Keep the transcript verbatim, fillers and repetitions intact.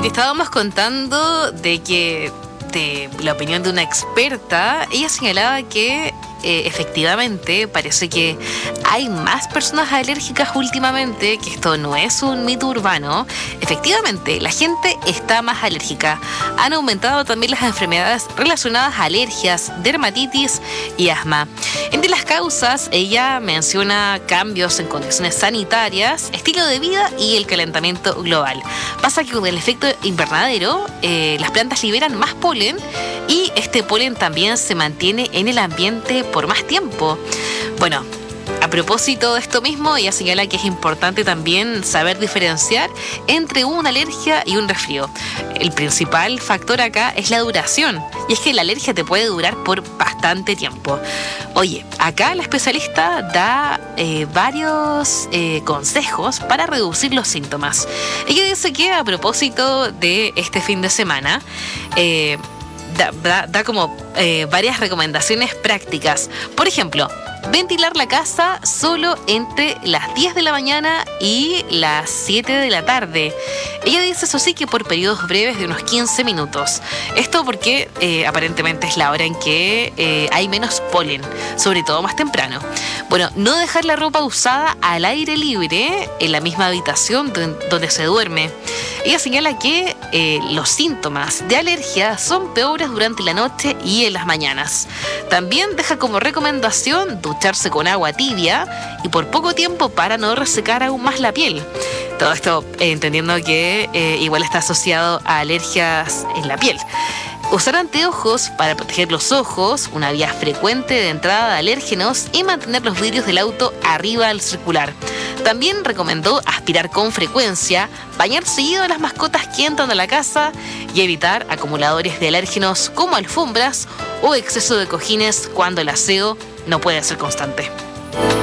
te estábamos contando de que, de la opinión de una experta, ella señalaba que eh, efectivamente parece que hay más personas alérgicas últimamente, que esto no es un mito urbano. Efectivamente, la gente está más alérgica. Han aumentado también las enfermedades relacionadas a alergias, dermatitis y asma. Entre las causas, ella menciona cambios en condiciones sanitarias, estilo de vida y el calentamiento global. Pasa que con el efecto invernadero, eh, las plantas liberan más polen y este polen también se mantiene en el ambiente por más tiempo. Bueno, a propósito de esto mismo, ella señala que es importante también saber diferenciar entre una alergia y un resfrío. El principal factor acá es la duración, y es que la alergia te puede durar por bastante tiempo. Oye, acá la especialista da eh, varios eh, consejos para reducir los síntomas. Ella dice que a propósito de este fin de semana, eh, Da, da, da como eh, varias recomendaciones prácticas. Por ejemplo, ventilar la casa solo entre las diez de la mañana y las siete de la tarde. Ella dice, eso sí, que por periodos breves de unos quince minutos. Esto porque eh, aparentemente es la hora en que eh, hay menos polen, sobre todo más temprano. Bueno, no dejar la ropa usada al aire libre en la misma habitación donde se duerme. Ella señala que eh, los síntomas de alergia son peores durante la noche y en las mañanas. También deja como recomendación ducharse con agua tibia y por poco tiempo para no resecar aún más la piel. Todo esto eh, entendiendo que eh, igual está asociado a alergias en la piel. Usar anteojos para proteger los ojos, una vía frecuente de entrada de alérgenos y mantener los vidrios del auto arriba al circular. También recomendó aspirar con frecuencia, bañar seguido a las mascotas que entran a la casa y evitar acumuladores de alérgenos como alfombras o exceso de cojines cuando el aseo no puede ser constante.